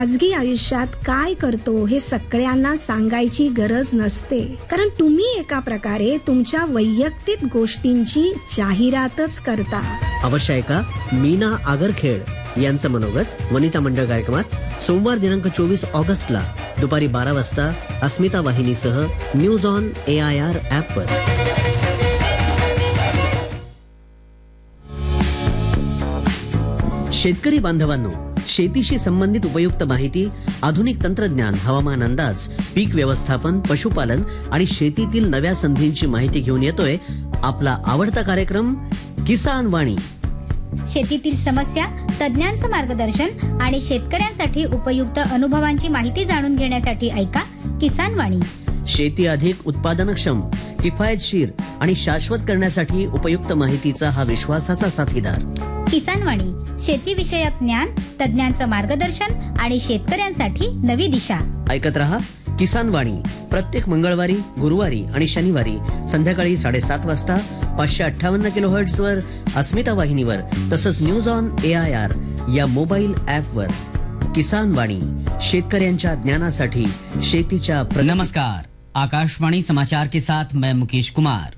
खाजगी आयुष्यात काय करतो हे सगळ्यांना सांगायची गरज नसते, कारण तुम्ही एका प्रकारे तुमच्या वैयक्तिक गोष्टींची जाहिरातच करता. अवश्य ऐका मीना आगरखेड यांचं मनोगत वनिता मंडळ कार्यक्रमात सोमवार दिनांक 24 ऑगस्टला दुपारी 12 वाजता अस्मिता वाहिनीसह न्यूज ऑन AIR ॲपवर. शेतकरी बांधवांनो, शेतीशी संबंधित उपयुक्त माहिती, आधुनिक तंत्रज्ञान, हवामान अंदाज, पीक व्यवस्थापन, पशुपालन आणि शेतीतील नव्या संधींची माहिती घेऊन येतोय आपला आवडता कार्यक्रम किसान वाणी. शेतीतील समस्या, तज्ञांचं मार्गदर्शन आणि शेतकऱ्यांसाठी उपयुक्त अनुभवांची माहिती जाणून घेण्यासाठी ऐका किसान वाणी. शेती अधिक उत्पादनक्षम, किफायतशीर आणि शाश्वत करण्यासाठी उपयुक्त माहितीचा हा विश्वासाचा साथीदार. किसान वाणी, शेतीविषयक ज्ञान, तज्ञांचं मार्गदर्शन आणि शेतकऱ्यांसाठी नवी दिशा. ऐकत रहा किसान वाणी प्रत्येक मंगळवारी, गुरुवारी आणि शनिवारी संध्याकाळी 7:30 वाजता 558 किलोहर्ट्झ वर अस्मिता वाहिनीवर, तसंच न्यूज ऑन AIR या मोबाईल ॲपवर. किसान वाणी, शेतकऱ्यांच्या ज्ञानासाठी, शेतीच्या नमस्कार. आकाशवाणी समाचार के साथ मैं मुकेश कुमार.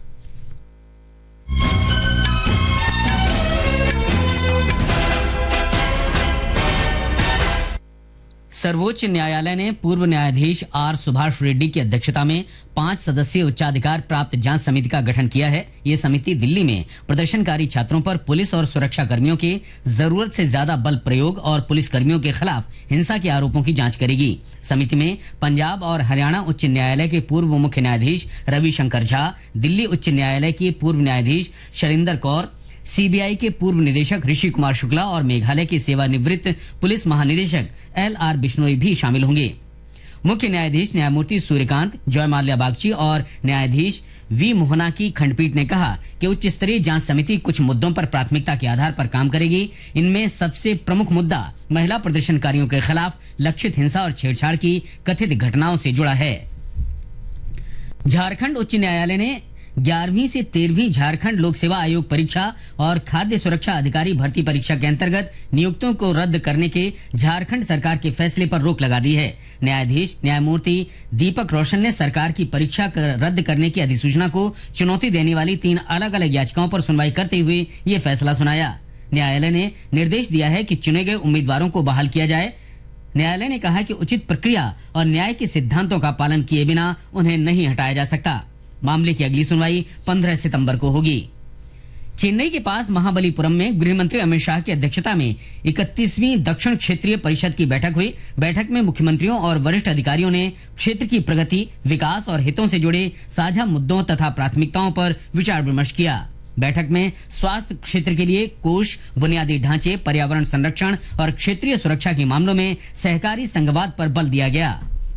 सर्वोच्च न्यायालय ने पूर्व न्यायाधीश R सुभाष रेड्डी की अध्यक्षता में 5 सदस्यीय उच्चाधिकार प्राप्त जांच समिति का गठन किया है. ये समिति दिल्ली में प्रदर्शनकारी छात्रों पर पुलिस और सुरक्षा कर्मियों के जरूरत से ज्यादा बल प्रयोग और पुलिस कर्मियों के खिलाफ हिंसा के आरोपों की जांच करेगी. समिति में पंजाब और हरियाणा उच्च न्यायालय के पूर्व मुख्य न्यायाधीश रविशंकर झा, दिल्ली उच्च न्यायालय के पूर्व न्यायाधीश शैलेंद्र कौर, CBI के पूर्व निदेशक ऋषि कुमार शुक्ला और मेघालय के सेवानिवृत्त पुलिस महानिदेशक LR बिश्नोई भी शामिल होंगे. मुख्य न्यायाधीश न्यायमूर्ति सूर्यकांत, जयमाल्या बागची और न्यायाधीश V मोहना की खंडपीठ ने कहा कि उच्च स्तरीय जांच समिति कुछ मुद्दों पर प्राथमिकता के आधार पर काम करेगी. इनमें सबसे प्रमुख मुद्दा महिला प्रदर्शनकारियों के खिलाफ लक्षित हिंसा और छेड़छाड़ की कथित घटनाओं से जुड़ा है. झारखंड उच्च न्यायालय ने 11वीं से 13वीं झारखंड लोक सेवा आयोग परीक्षा और खाद्य सुरक्षा अधिकारी भर्ती परीक्षा के अंतर्गत नियुक्तियों को रद्द करने के झारखंड सरकार के फैसले पर रोक लगा दी है. न्यायाधीश न्यायमूर्ति दीपक रोशन ने सरकार की परीक्षा रद्द करने की अधिसूचना को चुनौती देने वाली 3 अलग अलग याचिकाओं पर सुनवाई करते हुए ये फैसला सुनाया. न्यायालय ने निर्देश दिया है कि चुने गए उम्मीदवारों को बहाल किया जाए. न्यायालय ने कहा कि उचित प्रक्रिया और न्याय के सिद्धांतों का पालन किए बिना उन्हें नहीं हटाया जा सकता. मामले की अगली सुनवाई 15 सितंबर को होगी. चेन्नई के पास महाबलीपुरम में गृह मंत्री अमित शाह की अध्यक्षता में 31वीं दक्षिण क्षेत्रीय परिषद की बैठक हुई. बैठक में मुख्यमंत्रियों और वरिष्ठ अधिकारियों ने क्षेत्र की प्रगति, विकास और हितों से जुड़े साझा मुद्दों तथा प्राथमिकताओं पर विचार विमर्श किया. बैठक में स्वास्थ्य क्षेत्र के लिए कोष, बुनियादी ढांचे, पर्यावरण संरक्षण और क्षेत्रीय सुरक्षा के मामलों में सहकारी संघवाद पर बल दिया गया.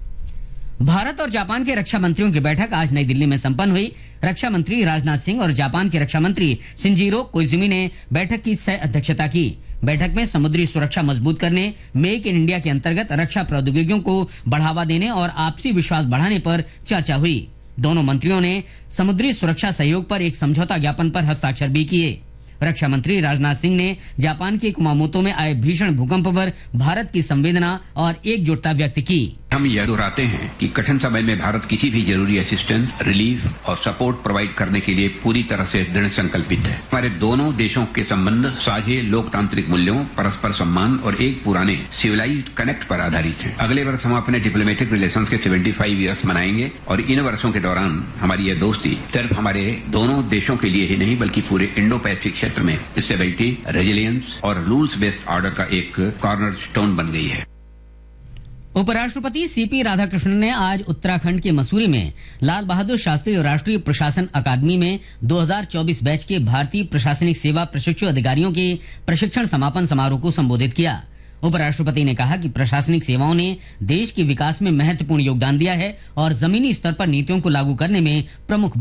भारत और जापान के रक्षा मंत्रियों की बैठक आज नई दिल्ली में संपन्न हुई. रक्षा मंत्री राजनाथ सिंह और जापान के रक्षा मंत्री शिंजीरो कोइजुमी ने बैठक की सह अध्यक्षता की. बैठक में समुद्री सुरक्षा मजबूत करने, मेक इन इंडिया के अंतर्गत रक्षा प्रौद्योगिकियों को बढ़ावा देने और आपसी विश्वास बढ़ाने पर चर्चा हुई. दोनों मंत्रियों ने समुद्री सुरक्षा सहयोग पर एक समझौता ज्ञापन पर हस्ताक्षर भी किए. रक्षा मंत्री राजनाथ सिंह ने जापान के कुमामोतो में आए भीषण भूकंप पर भारत की संवेदना और एकजुटता व्यक्त की. हम यह दोहराते हैं कि कठिन समय में भारत किसी भी जरूरी असिस्टेंस, रिलीफ और सपोर्ट प्रोवाइड करने के लिए पूरी तरह से दृढ़ संकल्पित है. हमारे दोनों देशों के संबंध साझे लोकतांत्रिक मूल्यों, परस्पर सम्मान और एक पुराने सिविलाइज्ड कनेक्ट पर आधारित है. अगले वर्ष हम अपने डिप्लोमेटिक रिलेशंस के 75 ईयर्स मनाएंगे और इन वर्षों के दौरान हमारी यह दोस्ती सिर्फ हमारे दोनों देशों के लिए ही नहीं बल्कि पूरे इंडो पैसिफिक क्षेत्र में स्टेबिलिटी, रेजिलियंस और रूल्स बेस्ड ऑर्डर का एक कॉर्नर स्टोन बन गई है. उपराष्ट्रपति CP राधाकृष्णन ने आज उत्तराखंड के मसूरी में लाल बहादुर शास्त्री राष्ट्रीय प्रशासन अकादमी में 2024 बैच के भारतीय प्रशासनिक सेवा प्रशिक्षु अधिकारियों के प्रशिक्षण समापन समारोह को संबोधित किया. उपराष्ट्रपति ने कहा कि प्रशासनिक सेवाओं ने देश के विकास में महत्वपूर्ण योगदान दिया है और जमीनी स्तर पर नीतियों को लागू करने में प्रमुख